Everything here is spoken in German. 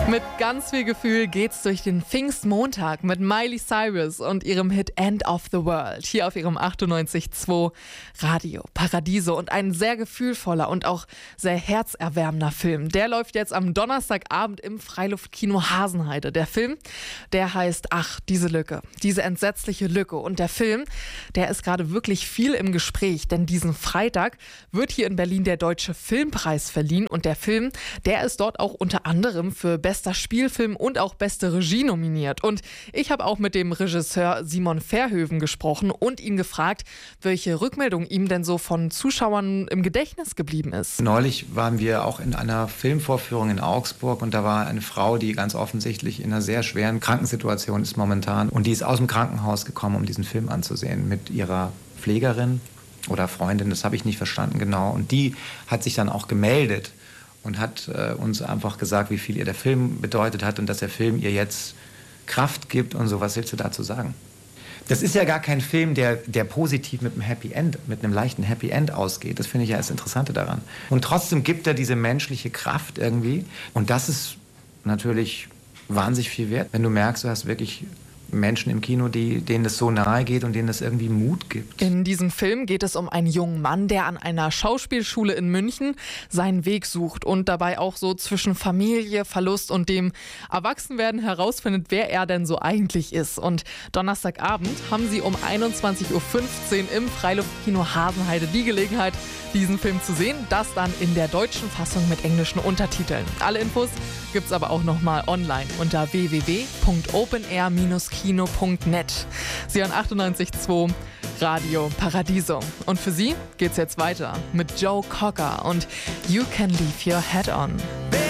Mit ganz viel Gefühl geht's durch den Pfingstmontag mit Miley Cyrus und ihrem Hit End of the World hier auf ihrem 98.2 Radio Paradiso. Und ein sehr gefühlvoller und auch sehr herzerwärmender Film. Der läuft jetzt am Donnerstagabend im Freiluftkino Hasenheide. Der Film, der heißt Ach, diese Lücke, diese entsetzliche Lücke. Und der Film, der ist gerade wirklich viel im Gespräch, denn diesen Freitag wird hier in Berlin der Deutsche Filmpreis verliehen. Und der Film, der ist dort auch unter anderem für bester Spielfilm und auch beste Regie nominiert. Und ich habe auch mit dem Regisseur Simon Verhoeven gesprochen und ihn gefragt, welche Rückmeldung ihm denn so von Zuschauern im Gedächtnis geblieben ist. Neulich waren wir auch in einer Filmvorführung in Augsburg und da war eine Frau, die ganz offensichtlich in einer sehr schweren Krankensituation ist momentan und die ist aus dem Krankenhaus gekommen, um diesen Film anzusehen mit ihrer Pflegerin oder Freundin, das habe ich nicht verstanden genau. Und die hat sich dann auch gemeldet und hat uns einfach gesagt, wie viel ihr der Film bedeutet hat und dass der Film ihr jetzt Kraft gibt und so. Was willst du dazu sagen? Das ist ja gar kein Film, der positiv mit einem Happy End, mit einem leichten Happy End ausgeht. Das finde ich ja das Interessante daran. Und trotzdem gibt er diese menschliche Kraft irgendwie. Und das ist natürlich wahnsinnig viel wert, wenn du merkst, du hast wirklich Menschen im Kino, denen es so nahe geht und denen es irgendwie Mut gibt. In diesem Film geht es um einen jungen Mann, der an einer Schauspielschule in München seinen Weg sucht und dabei auch so zwischen Familie, Verlust und dem Erwachsenwerden herausfindet, wer er denn so eigentlich ist. Und Donnerstagabend haben sie um 21.15 Uhr im Freiluftkino Hasenheide die Gelegenheit, diesen Film zu sehen. Das dann in der deutschen Fassung mit englischen Untertiteln. Alle Infos gibt's aber auch nochmal online unter www.openair-kino.net. Sie hören 98.2 Radio Paradiso. Und für Sie geht's jetzt weiter mit Joe Cocker und You Can Leave Your Head On.